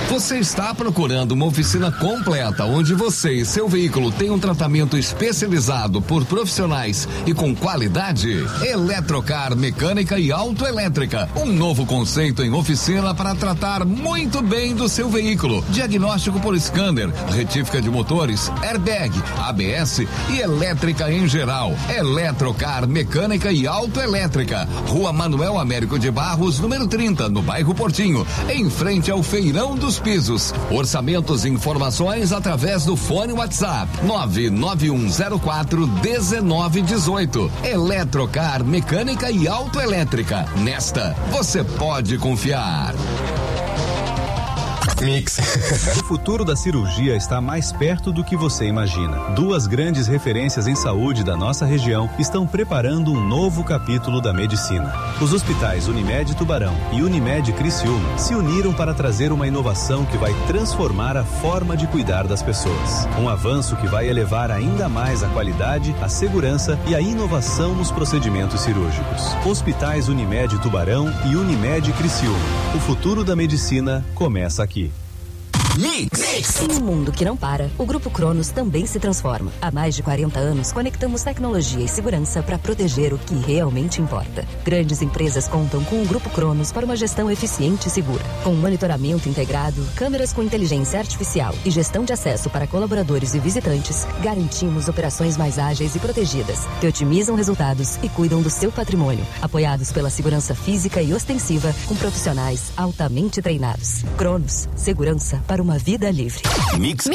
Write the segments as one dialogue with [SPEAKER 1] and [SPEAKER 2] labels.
[SPEAKER 1] Você está procurando uma oficina completa onde você e seu veículo têm um tratamento especializado por profissionais e com qualidade? Eletrocar Mecânica e Autoelétrica, um novo conceito em oficina para tratar muito bem do seu veículo. Diagnóstico por scanner, retífica de motores, airbag, ABS e elétrica em geral. Eletrocar Mecânica e Autoelétrica, Rua Manuel Américo de Barros, número 30, no bairro Portinho, em frente ao Feirão dos Pisos. Orçamentos e informações através do fone WhatsApp 991041918. Eletrocar Mecânica e Autoelétrica. Nesta você pode confiar.
[SPEAKER 2] Mix. O futuro da cirurgia está mais perto do que você imagina. Duas grandes referências em saúde da nossa região estão preparando um novo capítulo da medicina. Os hospitais Unimed Tubarão e Unimed Criciúma se uniram para trazer uma inovação que vai transformar a forma de cuidar das pessoas. Um avanço que vai elevar ainda mais a qualidade, a segurança e a inovação nos procedimentos cirúrgicos. Hospitais Unimed Tubarão e Unimed Criciúma. O futuro da medicina começa aqui.
[SPEAKER 3] Mix. Em um mundo que não para, o Grupo Cronos também se transforma. Há mais de 40 anos, conectamos tecnologia e segurança para proteger o que realmente importa. Grandes empresas contam com o Grupo Cronos para uma gestão eficiente e segura. Com monitoramento integrado, câmeras com inteligência artificial e gestão de acesso para colaboradores e visitantes, garantimos operações mais ágeis e protegidas, que otimizam resultados e cuidam do seu patrimônio. Apoiados pela segurança física e ostensiva, com profissionais altamente treinados. Cronos, segurança para uma vida livre.
[SPEAKER 1] Mix.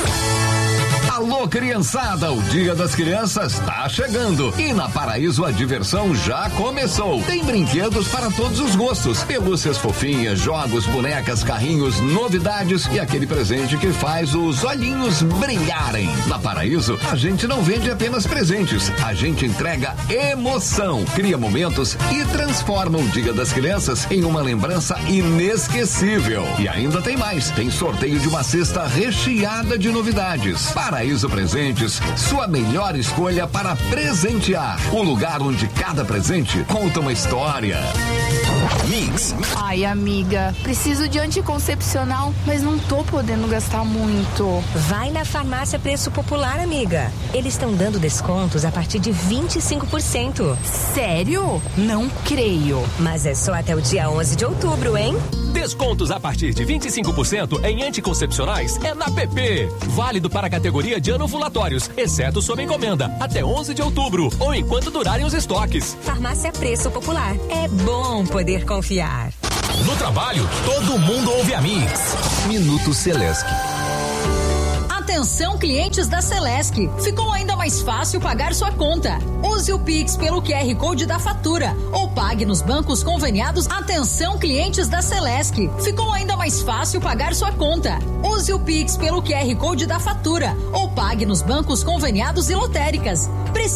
[SPEAKER 1] Alô, criançada, o Dia das Crianças está chegando e na Paraíso a diversão já começou. Tem brinquedos para todos os gostos, pelúcias fofinhas, jogos, bonecas, carrinhos, novidades e aquele presente que faz os olhinhos brilharem. Na Paraíso, a gente não vende apenas presentes, a gente entrega emoção, cria momentos e transforma o Dia das Crianças em uma lembrança inesquecível. E ainda tem mais, tem sorteio de uma cesta recheada de novidades. Paraíso Presentes, sua melhor escolha para presentear. O lugar onde cada presente conta uma história. Mix.
[SPEAKER 4] Ai, amiga, preciso de anticoncepcional, mas não tô podendo gastar muito.
[SPEAKER 5] Vai na Farmácia Preço Popular, amiga. Eles estão dando descontos a partir de 25%.
[SPEAKER 4] Sério? Não creio.
[SPEAKER 5] Mas é só até o dia 11 de outubro, hein?
[SPEAKER 6] Descontos a partir de 25% em anticoncepcionais é na PP. Válido para a categoria de anovulatórios, exceto sob encomenda, até 11 de outubro ou enquanto durarem os estoques.
[SPEAKER 5] Farmácia Preço Popular. É bom poder confiar.
[SPEAKER 6] No trabalho, todo mundo ouve a Mix.
[SPEAKER 7] Minuto Celesc.
[SPEAKER 8] Atenção, clientes da Celesc. Ficou ainda mais fácil pagar sua conta. Use o Pix pelo QR Code da fatura ou pague nos bancos conveniados. Atenção, clientes da Celesc. Ficou ainda mais fácil pagar sua conta. Use o Pix pelo QR Code da fatura ou pague nos bancos conveniados e lotéricas.